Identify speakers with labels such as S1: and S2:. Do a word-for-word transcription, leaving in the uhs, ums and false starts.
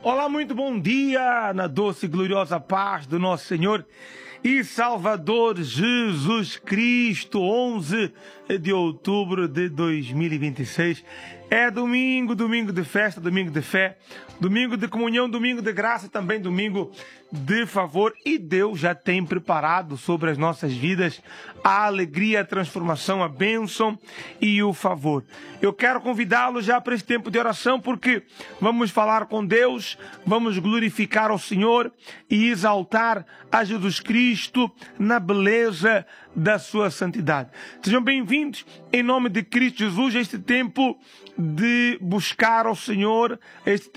S1: Olá, muito bom dia, na doce e gloriosa paz do nosso Senhor e Salvador Jesus Cristo, onze de outubro de dois mil e vinte e seis. É domingo, domingo de festa, domingo de fé, domingo de comunhão, domingo de graça, também domingo de favor. E Deus já tem preparado sobre as nossas vidas a alegria, a transformação, a bênção e o favor. Eu quero convidá-lo já para esse tempo de oração, porque vamos falar com Deus, vamos glorificar ao Senhor e exaltar a Jesus Cristo na beleza da sua santidade. Sejam bem-vindos em nome de Cristo Jesus a este tempo de buscar ao Senhor, a este